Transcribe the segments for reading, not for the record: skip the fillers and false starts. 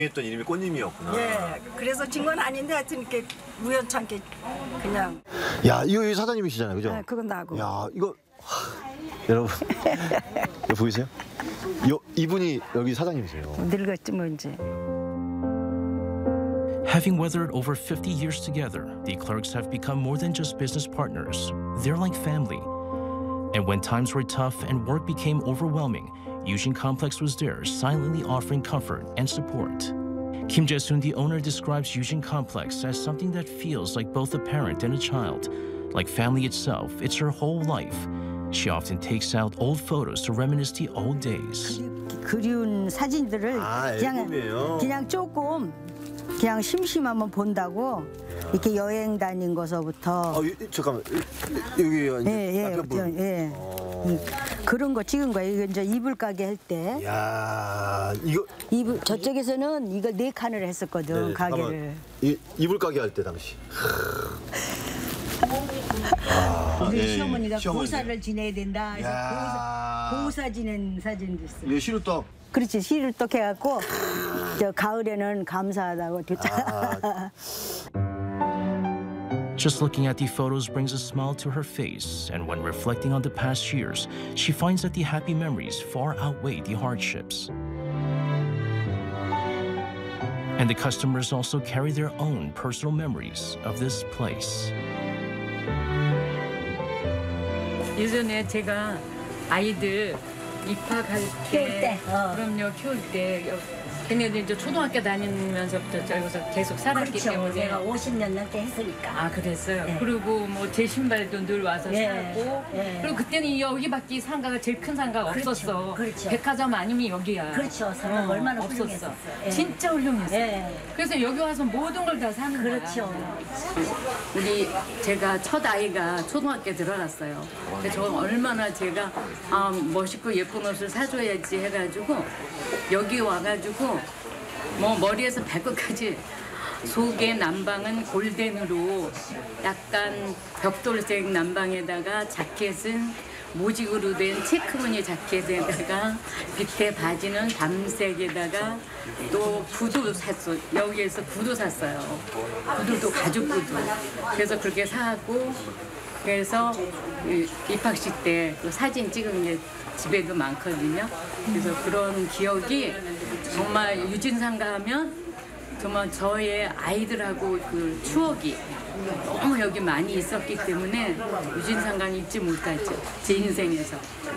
했던 이름이 꽃님이었구나. 예, 그래서 진 건 아닌데 하여튼 이렇게 우연찮게 그냥. 야, 이거 사장님이시잖아요, 그죠? 네, 그건 나고. 야, 이거 여러분 이거 보이세요? 이분이 여기 사장님이세요. 늙었지 뭐 이제. Having weathered over 50 years together, the Clarks have become more than just business partners. They're like family. And when times were tough and work became overwhelming, Eugene Complex was there, silently offering comfort and support. Kim Jae-soon, the owner, describes Eugene Complex as something that feels like both a parent and a child. Like family itself, it's her whole life. She often takes out old photos to reminisce the old days. 그리운 사진들을 앨범이에요. 그냥 조금 그냥 심심하면 본다고 이렇게 여행 다닌 거서부터. 잠깐만 여기 예. 그런 거 찍은 거예요. 이거 이제 이불 가게 할 때. 야, 이거 이불 저쪽에서는 이걸 4칸을 했었거든. 네, 가게를. 이불 가게 할 때 당시. 우리 시어머니가 고사를 지내야 된다. 그래서 고사 지낸 사진도 있어. 이게 시루떡. 그렇지, 시를 떡 해갖고 저 가을에는 감사하다고. Just looking at the photos brings a smile to her face, and when reflecting on the past years, she finds that the happy memories far outweigh the hardships. And the customers also carry their own personal memories of this place. 예전에 제가 아이들 입학할 때, 그럼요, 키울 때, 걔네들 이제 초등학교 다니면서부터 여기서 계속 살았기 때문에. 제가 50년 넘게 했으니까. 아, 그랬어요? 네. 그리고 뭐 제 신발도 늘 와서 사고. 그리고 그때는 여기밖에 상가가 제일 큰 상가가 없었어. 그렇죠. 백화점 아니면 여기야. 그렇죠. 상가 얼마나 없었어. 훌륭했었어. 진짜 훌륭했어. 예. 그래서 여기 와서 모든 걸 다 사는 거야. 그렇죠. 제가 첫 아이가 초등학교 들어갔어요. 근데 저 얼마나 제가 멋있고 예쁜 옷을 사줘야지 해가지고 여기 와가지고 뭐 머리에서 발끝까지 속의 남방은 골덴으로 약간 벽돌색 남방에다가 자켓은 모직으로 된 체크무늬 자켓에다가 밑에 바지는 밤색에다가 또 구두 샀어. 여기에서 구두 샀어요. 구두도 가죽 구두. 그래서 그렇게 사고 그래서 입학식 때 그 사진 찍은 게 집에도 많거든요. 그래서 그런 기억이 정말 유진상가 하면 정말 저의 아이들하고 그 추억이 너무 여기 많이 있었기 때문에 유진상가는 잊지 못하죠. 제 인생에서.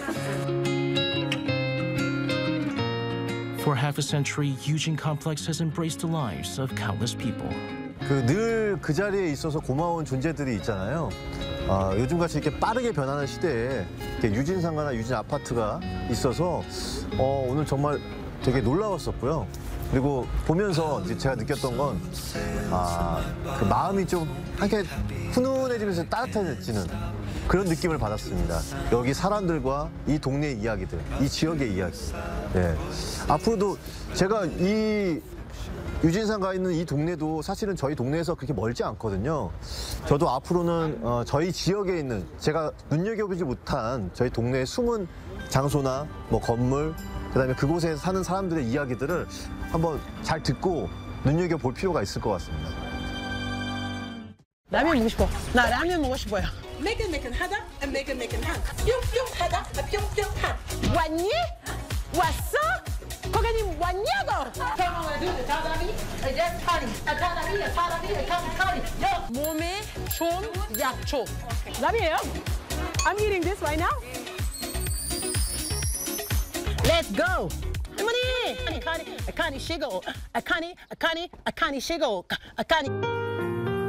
For half a century, Eugene Complex has embraced the lives of countless people. 늘 그 자리에 있어서 고마운 존재들이 있잖아요. 요즘같이 이렇게 빠르게 변하는 시대에 이렇게 유진 상가나 유진 아파트가 있어서 오늘 정말 되게 놀라웠었고요. 그리고 보면서 이제 제가 느꼈던 건 그 마음이 좀 한게 훈훈해지면서 따뜻해지는 그런 느낌을 받았습니다. 여기 사람들과 이 동네의 이야기들, 이 지역의 이야기. 네. 앞으로도 제가 이 유진상가 있는 이 동네도 사실은 저희 동네에서 그렇게 멀지 않거든요. 저도 앞으로는 저희 지역에 있는 제가 눈여겨보지 못한 저희 동네의 숨은 장소나 뭐 건물, 그다음에 그곳에 사는 사람들의 이야기들을 한번 잘 듣고 눈여겨볼 필요가 있을 것 같습니다. 라면 먹고 싶어. 나 라면 먹고 싶어요. 매끈매끈 하다, 매끈매끈 한. 뿅뿅 하다, 뿅뿅 한. 왔니? 왔어? 고객님 왔냐고? 몸에 좋은 약초. 라면이에요? I'm eating this right now. Let's go. 할머니! 아카니 시고, 아카니 시고, 아카니.